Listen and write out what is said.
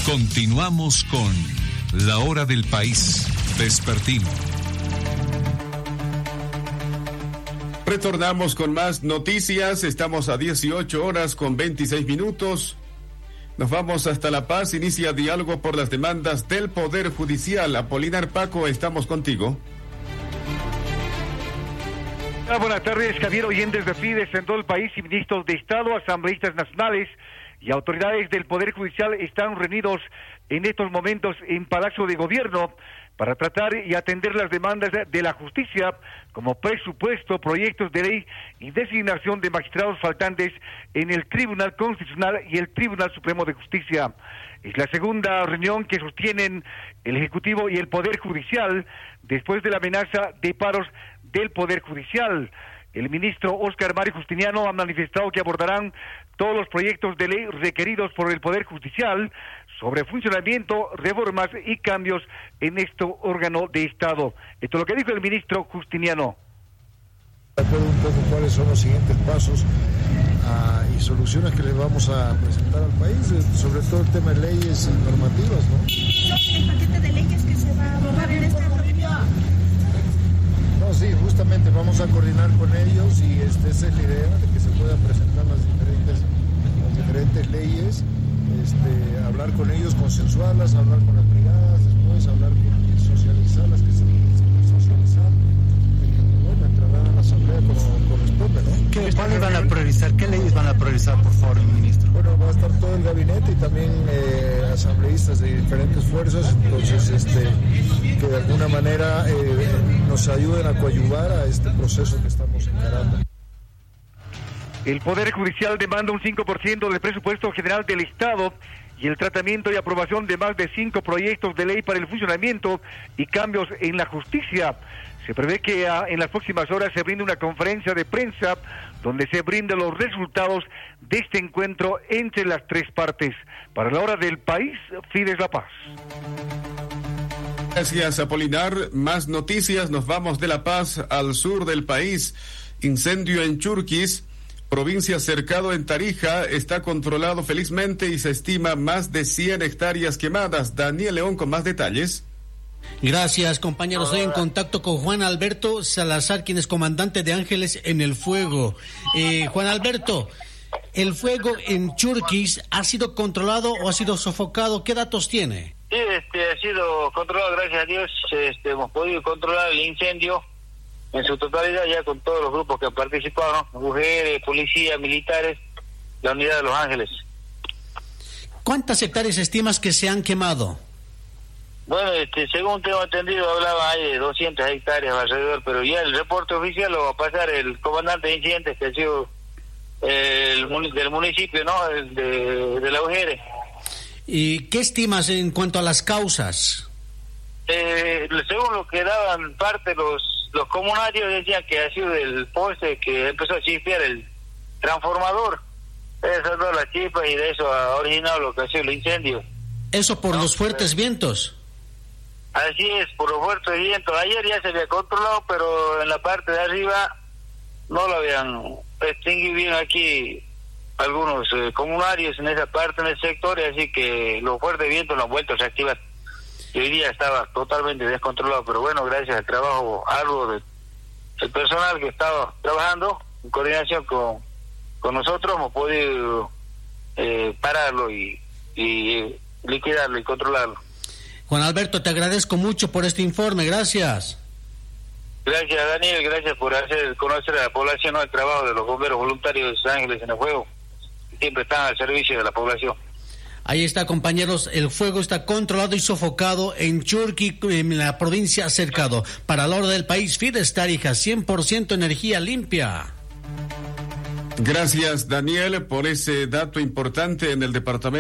Continuamos con La Hora del País Vespertino. Retornamos con más noticias. Estamos a 18 horas con 26 minutos. Nos vamos hasta La Paz. Inicia diálogo por las demandas del Poder Judicial. Apolinar Paco, estamos contigo. Buenas tardes, Javier. Oyentes de Fides en todo el país y ministros de Estado, asambleístas nacionales y autoridades del Poder Judicial están reunidos en estos momentos en Palacio de Gobierno para tratar y atender las demandas de la justicia, como presupuesto, proyectos de ley y designación de magistrados faltantes en el Tribunal Constitucional y el Tribunal Supremo de Justicia. Es la segunda reunión que sostienen el Ejecutivo y el Poder Judicial después de la amenaza de paros del Poder Judicial. El ministro Óscar Mario Justiniano ha manifestado que abordarán todos los proyectos de ley requeridos por el Poder Judicial sobre funcionamiento, reformas y cambios en este órgano de Estado. Esto es lo que dijo el ministro Justiniano. De acuerdo un poco cuáles son los siguientes pasos y soluciones que le vamos a presentar al país, sobre todo el tema de leyes y normativas, ¿no? ¿El paquete de leyes que se va a abordar en esta reunión? No, sí, justamente vamos a coordinar con ellos y esa es la idea, de que se puedan presentar las diferentes leyes, hablar con ellos, consensuarlas, hablar con las brigadas, después hablar con socializarlas, que se socializar, y bueno, entrarán a la asamblea como corresponde, ¿no? ¿Cuáles van a priorizar? ¿Qué leyes van a priorizar, por favor, ministro? Bueno, va a estar todo el gabinete y también asambleístas de diferentes fuerzas, entonces que de alguna manera nos ayuden a coadyuvar a este proceso que estamos encarando. El Poder Judicial demanda un 5% del presupuesto general del Estado y el tratamiento y aprobación de más de 5 proyectos de ley para el funcionamiento y cambios en la justicia. Se prevé que en las próximas horas se brinde una conferencia de prensa donde se brinden los resultados de este encuentro entre las tres partes. Para La Hora del País, Fides La Paz. Gracias, Apolinar. Más noticias. Nos vamos de La Paz al sur del país. Incendio en Churquis, provincia Cercado en Tarija, está controlado felizmente y se estima más de 100 hectáreas quemadas. Daniel León con más detalles. Gracias, compañeros. Estoy en contacto con Juan Alberto Salazar, quien es comandante de Ángeles en el Fuego. Juan Alberto, ¿el fuego en Churquis ha sido controlado o ha sido sofocado? ¿Qué datos tiene? Sí, ha sido controlado, gracias a Dios. Hemos podido controlar el incendio en su totalidad, ya con todos los grupos que han participado, ¿no? Mujeres, policía, militares, la unidad de Los Ángeles. ¿Cuántas hectáreas estimas que se han quemado? Bueno, según tengo entendido, hablaba ahí de 200 hectáreas alrededor, pero ya el reporte oficial lo va a pasar el comandante de incidentes, que ha sido del municipio, ¿no? De La Ujere. ¿Y qué estimas en cuanto a las causas? Según lo que daban parte los comunarios, decían que ha sido del poste que empezó a chispear el transformador. Eso soltó la chispa y de eso ha originado lo que ha sido el incendio. ¿Eso por los fuertes vientos? Así es, por los fuertes vientos. Ayer ya se había controlado, pero en la parte de arriba no lo habían extinguido bien aquí algunos comunarios en esa parte, en el sector, y así que los fuertes vientos lo han vuelto a reactivar. Y hoy día estaba totalmente descontrolado, pero bueno, gracias al trabajo arduo del personal que estaba trabajando en coordinación con nosotros, hemos podido pararlo y liquidarlo y controlarlo. Juan Alberto, te agradezco mucho por este informe, gracias. Gracias, Daniel, gracias por hacer conocer a la población, ¿no?, el trabajo de los bomberos voluntarios de Los Ángeles en el Fuego. Siempre están al servicio de la población. Ahí está, compañeros, el fuego está controlado y sofocado en Churqui, en la provincia Cercado. Para La Hora del País, Fides Tarija, 100% energía limpia. Gracias, Daniel, por ese dato importante en el departamento.